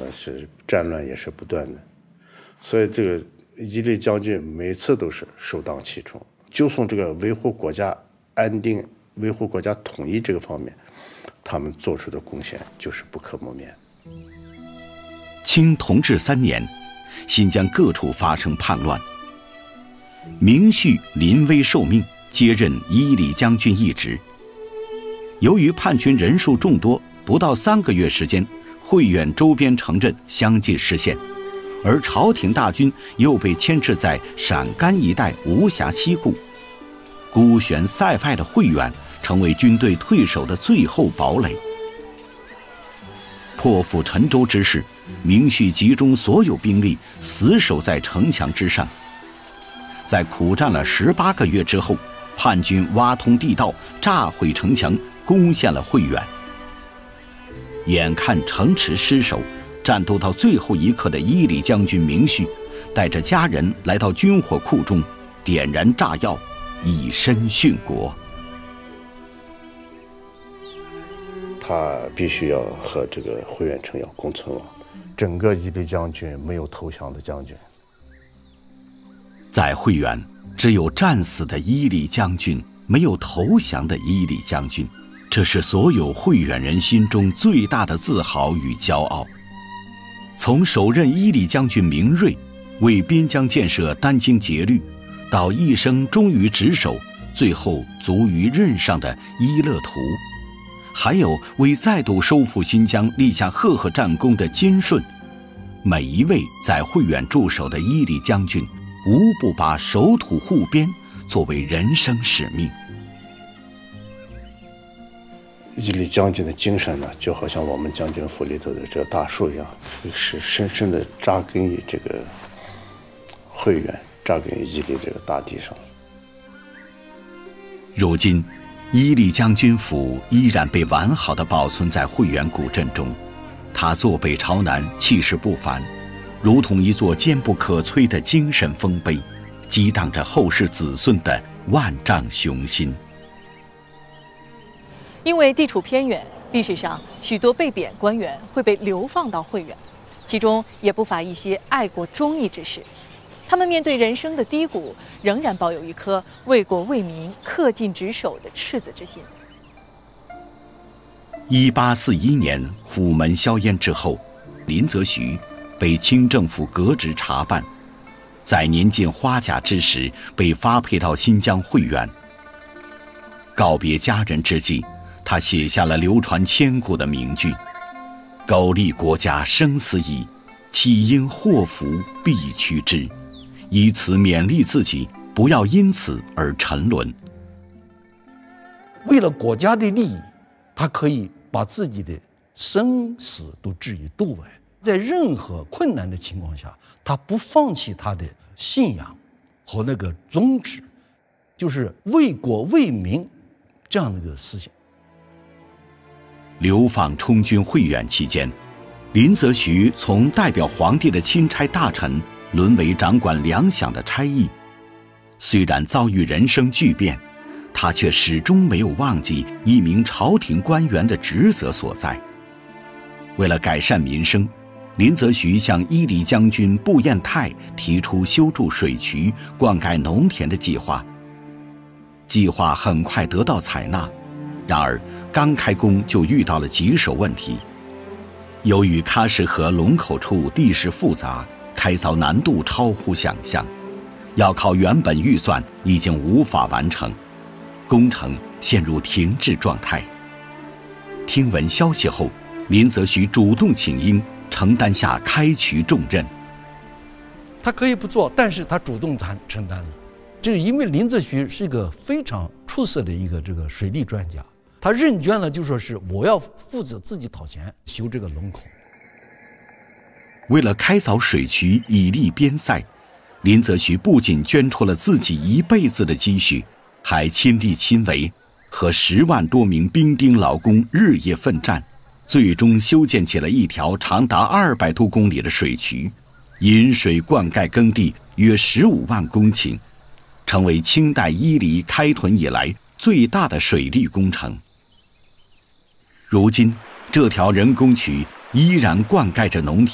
呢是战乱也是不断的，所以这个伊犁将军每次都是首当其冲，就从这个维护国家安定、维护国家统一这个方面，他们做出的贡献就是不可磨灭。 清同治3年，新疆各处发生叛乱，明绪临危受命，接任伊犁将军一职。由于叛军人数众多，不到3个月时间，会远周边城镇相继失陷，而朝廷大军又被牵制在陕甘一带，无暇西顾。孤悬塞外的会远成为军队退守的最后堡垒。破釜沉舟之势，明绪集中所有兵力，死守在城墙之上。在苦战了18个月之后，叛军挖通地道，炸毁城墙，攻陷了会远。眼看城池失守，战斗到最后一刻的伊犁将军明绪，带着家人来到军火库中，点燃炸药，以身殉国。 他必须要和这个会远城要共存亡。整个伊犁将军没有投降的将军。 在会远，只有战死的伊犁将军，没有投降的伊犁将军，这是所有会远人心中最大的自豪与骄傲。从首任伊犁将军明锐为边疆建设殚精竭虑，到一生忠于职守，最后卒于任上的伊勒图，还有为再度收复新疆立下赫赫战功的金顺，每一位在会远驻守的伊犁将军，无不把守土护边作为人生使命。 伊犁将军的精神呢，就好像我们将军府里头的这个大树一样，是深深的扎根于这个会远，扎根于伊犁这个大地上。 如今伊犁将军府依然被完好地保存在会远古镇中，它坐北朝南，气势不凡，如同一座坚不可摧的精神丰碑，激荡着后世子孙的万丈雄心。 因为地处偏远，历史上许多被贬官员会被流放到会远，其中也不乏一些爱国忠义之士。他们面对人生的低谷，仍然抱有一颗为国为民、恪尽职守的赤子之心。 1841年虎门销烟之后，林则徐被清政府革职查办，在年近花甲之时被发配到新疆会远。告别家人之际，他写下了流传千古的名句：苟利国家生死以，岂因祸福避趋之。以此勉励自己，不要因此而沉沦。 为了国家的利益，他可以把自己的生死都置于度外，在任何困难的情况下，他不放弃他的信仰和那个宗旨，就是为国为民这样的一个思想。 流放充军会远期间，林则徐从代表皇帝的钦差大臣沦为掌管粮饷的差役。虽然遭遇人生巨变，他却始终没有忘记一名朝廷官员的职责所在。为了改善民生，林则徐向伊犁将军步彦泰提出修筑水渠、灌溉农田的计划。计划很快得到采纳，然而刚开工就遇到了棘手问题。由于喀什河龙口处地势复杂，开凿难度超乎想象，要靠原本预算已经无法完成，工程陷入停滞状态。听闻消息后，林则徐主动请缨，承担下开渠重任。 他可以不做，但是他主动承担了。这是因为林则徐是一个非常出色的一个水利专家，他认捐了，就说是我要负责自己掏钱修这个龙口。 为了开凿水渠以利边塞，林则徐不仅捐出了自己一辈子的积蓄，还亲力亲为，和10万多名兵丁劳工日夜奋战，最终修建起了一条长达200多公里的水渠，引水灌溉耕地约15万公顷，成为清代伊犁开屯以来最大的水利工程。如今，这条人工渠依然灌溉着农田。